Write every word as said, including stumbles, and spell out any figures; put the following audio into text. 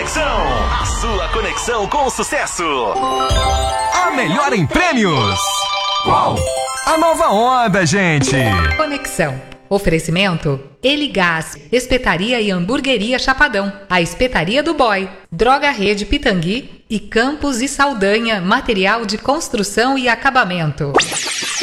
Conexão, a sua conexão com o sucesso. A melhor em prêmios. Qual? A nova onda, gente. Conexão. Oferecimento: Eligás, Espetaria e Hamburgueria Chapadão, a Espetaria do Boy, Droga Rede Pitangui e Campos e Saldanha, material de construção e acabamento.